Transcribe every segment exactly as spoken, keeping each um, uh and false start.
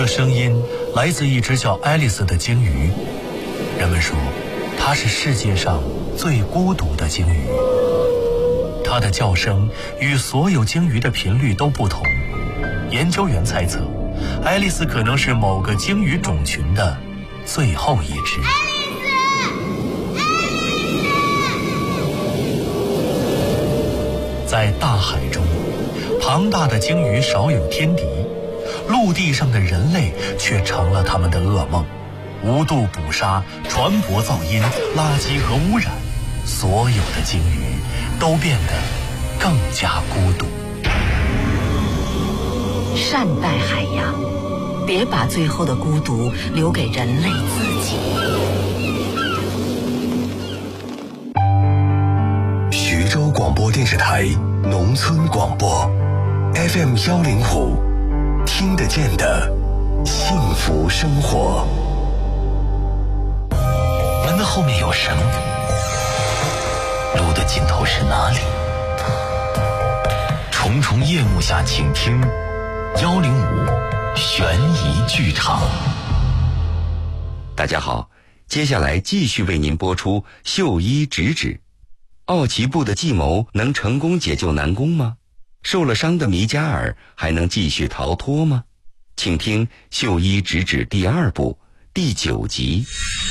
声音来自一只叫爱丽丝的鲸鱼。人们说，它是世界上最孤独的鲸鱼。它的叫声与所有鲸鱼的频率都不同。研究员猜测，爱丽丝可能是某个鲸鱼种群的最后一只。在大海中，庞大的鲸鱼少有天敌，陆地上的人类却成了他们的噩梦。无度捕杀、船舶噪音、垃圾和污染，所有的鲸鱼都变得更加孤独。 善待海洋，别把最后的孤独留给人类自己。 徐州广播电视台农村广播 F M 幺零五，听得见的幸福生活。 门的后面有绳，路的尽头是哪里？重重夜幕下，请听幺零五悬疑剧场。 大家好，接下来继续为您播出秀一直指。奥奇布的计谋能成功解救南宫吗？受了伤的米加尔还能继续逃脱吗？请听秀一直指第二部第九集。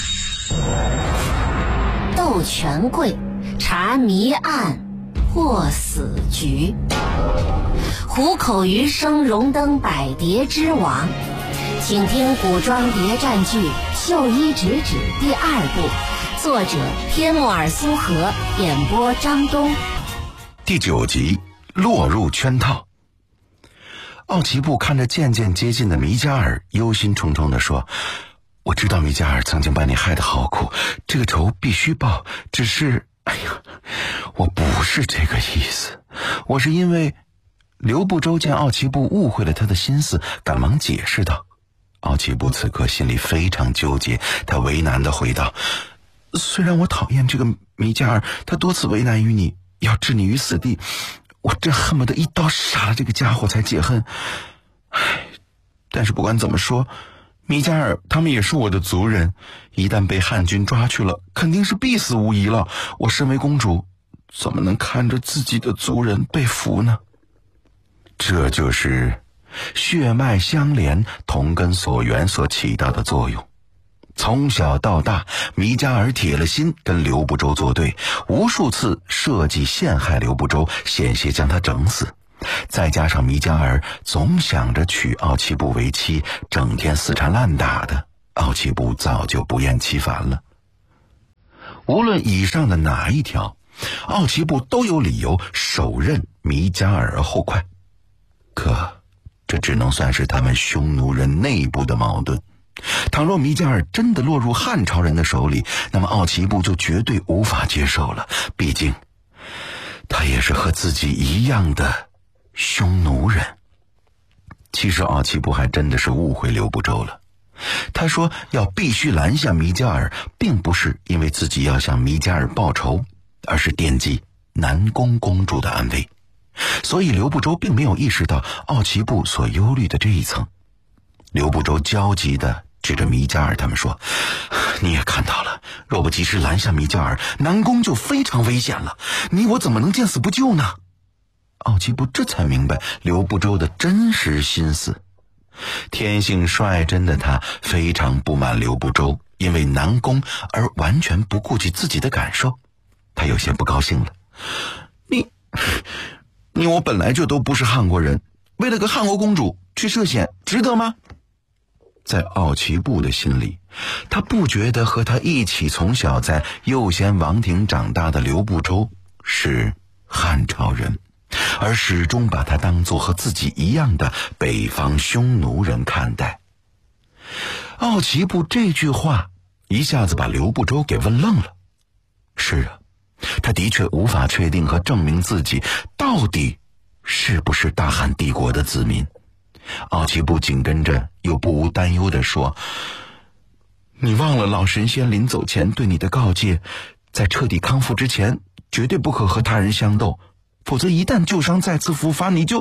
斗权贵，查谜案，破死局。虎口余生，荣登百谍之王。请听古装谍战剧《秀一直指》第二部，作者天木尔苏荷，演播张东。 第九集，落入圈套。奥奇布看着渐渐接近的米加尔，忧心忡忡地说：我知道米加尔曾经把你害得好苦，这个仇必须报，只是哎呀，我不是这个意思，我是因为……刘不周见奥奇布误会了他的心思，赶忙解释道。奥奇布此刻心里非常纠结，他为难地回道：虽然我讨厌这个米加尔，他多次为难于你，要置你于死地，我真恨不得一刀杀了这个家伙才解恨。唉，但是不管怎么说，米加尔他们也是我的族人，一旦被汉军抓去了，肯定是必死无疑了。我身为公主，怎么能看着自己的族人被俘呢？这就是血脉相连、同根所缘所起到的作用。从小到大，米加尔铁了心跟刘不周作对，无数次设计陷害刘不周，险些将他整死。再加上米加尔总想着娶奥奇布为妻，整天死缠烂打的，奥奇布早就不厌其烦了。无论以上的哪一条，奥奇布都有理由手刃米加尔后快。可这只能算是他们匈奴人内部的矛盾。倘若米加尔真的落入汉朝人的手里，那么奥奇布就绝对无法接受了，毕竟他也是和自己一样的匈奴人。其实奥奇布还真的是误会刘不周了。他说要必须拦下米加尔，并不是因为自己要向米加尔报仇，而是惦记南宫公主的安危。所以刘不周并没有意识到奥奇布所忧虑的这一层。刘不周焦急地指着米加尔他们说：你也看到了，若不及时拦下米加尔，南宫就非常危险了，你我怎么能见死不救呢？奥奇布这才明白刘不周的真实心思。天性率真的他非常不满刘不周因为南宫而完全不顾及自己的感受，他有些不高兴了。你你我本来就都不是汉国人，为了个汉国公主去涉险，值得吗？在奥奇布的心里，他不觉得和他一起从小在右贤王庭长大的刘不周是汉朝人，而始终把他当作和自己一样的北方匈奴人看待。奥奇布这句话一下子把刘不周给问愣了。是啊，他的确无法确定和证明自己到底是不是大汉帝国的子民。奥奇布紧跟着又不无担忧地说：你忘了老神仙临走前对你的告诫，在彻底康复之前绝对不可和他人相斗，否则一旦旧伤再次复发，你就……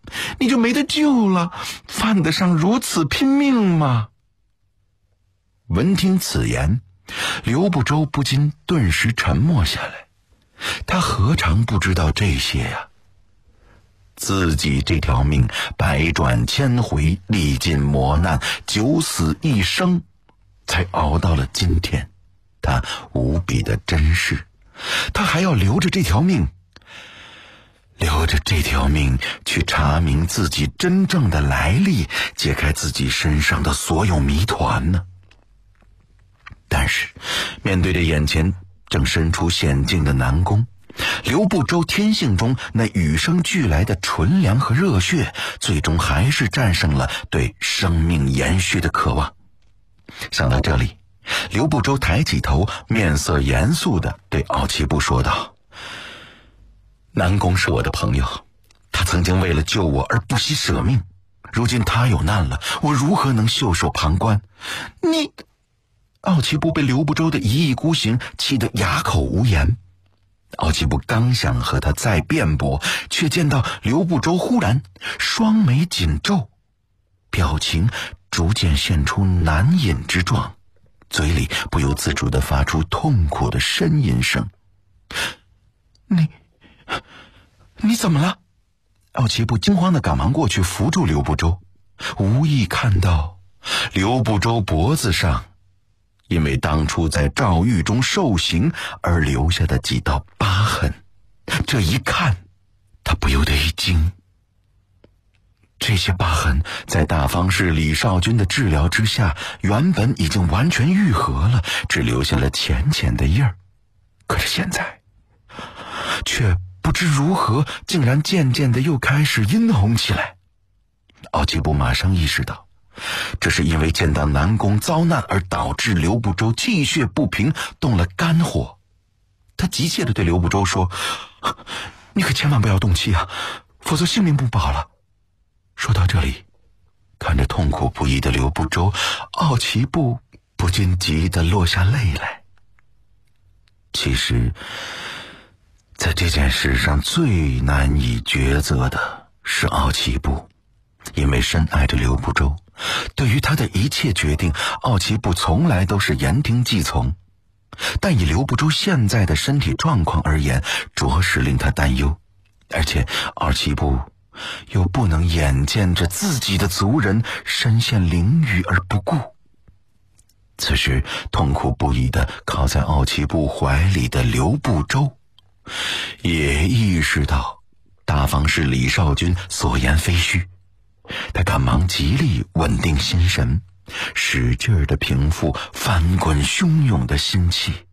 你就没得救了，犯得上如此拼命吗？闻听此言，刘不周不禁顿时沉默下来。他何尝不知道这些呀？自己这条命百转千回，历尽磨难，九死一生，才熬到了今天。他无比的珍视，他还要留着这条命，留着这条命去查明自己真正的来历，解开自己身上的所有谜团呢。但是面对着眼前正身处险境的南宫，刘不周天性中那与生俱来的纯良和热血，最终还是战胜了对生命延续的渴望。想到这里，刘不周抬起头，面色严肃地对奥奇布说道：南宫是我的朋友，他曾经为了救我而不惜舍命，如今他有难了，我如何能袖手旁观？你……奥奇布被刘不周的一意孤行气得哑口无言。奥奇布刚想和他再辩驳，却见到刘不周忽然双眉紧皱，表情逐渐现出难饮之状，嘴里不由自主地发出痛苦的呻吟声。你你怎么了？奥奇布惊慌地赶忙过去扶住刘不周，无意看到刘不周脖子上因为当初在诏狱中受刑而留下的几道疤痕，这一看他不由得一惊。这些疤痕在大方士李少君的治疗之下，原本已经完全愈合了，只留下了浅浅的印儿，可是现在却不知如何竟然渐渐的又开始殷红起来。奥奇布马上意识到，这是因为见到南宫遭难而导致刘不周气血不平，动了肝火。他急切地对刘不周说：你可千万不要动气啊，否则性命不保了。说到这里，看着痛苦不已的刘不周，奥奇布不禁急得落下泪来。其实在这件事上最难以抉择的是奥奇布，因为深爱着刘不周，对于他的一切决定，奥奇布从来都是言听计从。但以刘不周现在的身体状况而言，着实令他担忧，而且奥奇布又不能眼见着自己的族人身陷囹圄而不顾。此时痛苦不已的靠在奥奇布怀里的刘不周，也意识到大方士李少君所言非虚，他赶忙极力稳定心神，使劲儿地平复翻滚汹涌的心气。